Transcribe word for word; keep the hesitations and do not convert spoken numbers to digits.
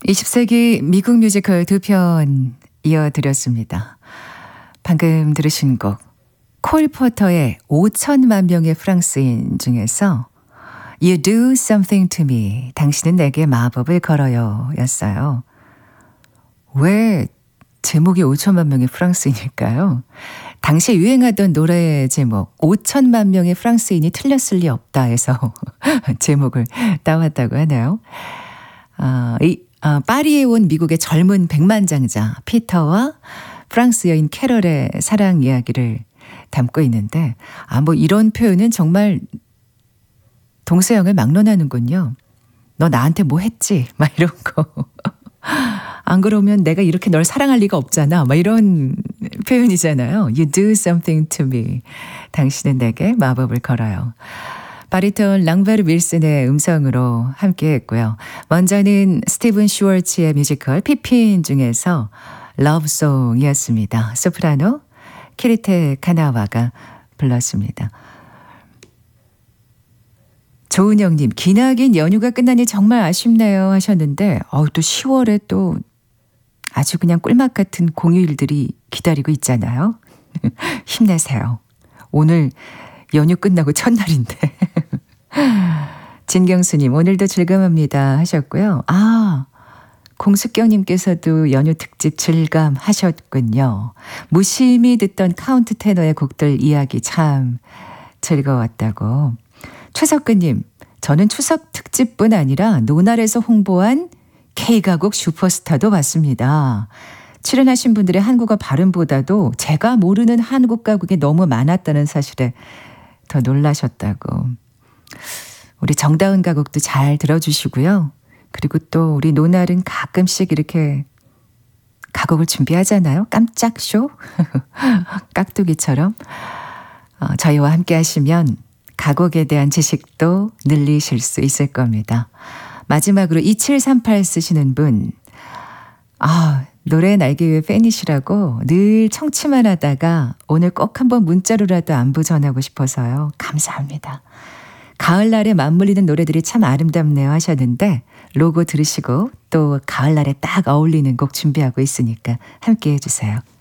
이십 세기 미국 뮤지컬 두 편 이어드렸습니다. 방금 들으신 곡 콜 포터의 오천만 명의 프랑스인 중에서 You do something to me. 당신은 내게 마법을 걸어요 였어요. 왜 제목이 오천만 명의 프랑스인일까요? 당시 유행하던 노래 제목 오천만 명의 프랑스인이 틀렸을 리 없다 해서 제목을 따왔다고 하네요. 아, 이, 아, 파리에 온 미국의 젊은 백만장자 피터와 프랑스 여인 캐럴의 사랑 이야기를 담고 있는데 아, 뭐 이런 표현은 정말 동서양을 막론하는군요. 너 나한테 뭐 했지? 막 이런 거. 안 그러면 내가 이렇게 널 사랑할 리가 없잖아. 막 이런 표현이잖아요. You do something to me. 당신은 내게 마법을 걸어요. 바리톤 랑베르 윌슨의 음성으로 함께 했고요. 먼저는 스티븐 슈월츠의 뮤지컬 피핀 중에서 러브송이었습니다. 소프라노 키리테 카나와가 불렀습니다. 조은영님, 기나긴 연휴가 끝나니 정말 아쉽네요 하셨는데 어우, 또 시월에 또 아주 그냥 꿀맛 같은 공휴일들이 기다리고 있잖아요. 힘내세요. 오늘 연휴 끝나고 첫날인데. 진경수님, 오늘도 즐감합니다 하셨고요. 아, 공숙경님께서도 연휴 특집 즐감하셨군요. 무심히 듣던 카운트 테너의 곡들 이야기 참 즐거웠다고. 최석근님, 저는 추석 특집뿐 아니라 노날에서 홍보한 K가곡 슈퍼스타도 봤습니다. 출연하신 분들의 한국어 발음보다도 제가 모르는 한국 가곡이 너무 많았다는 사실에 더 놀라셨다고. 우리 정다은 가곡도 잘 들어주시고요. 그리고 또 우리 노날은 가끔씩 이렇게 가곡을 준비하잖아요. 깜짝 쇼? 깍두기처럼. 어, 저희와 함께 하시면 가곡에 대한 지식도 늘리실 수 있을 겁니다. 마지막으로 이칠삼팔 쓰시는 분. 아, 노래 날개 위에 팬이시라고 늘 청취만 하다가 오늘 꼭 한번 문자로라도 안부 전하고 싶어서요. 감사합니다. 가을날에 맞물리는 노래들이 참 아름답네요 하셨는데 로고 들으시고 또 가을날에 딱 어울리는 곡 준비하고 있으니까 함께 해주세요.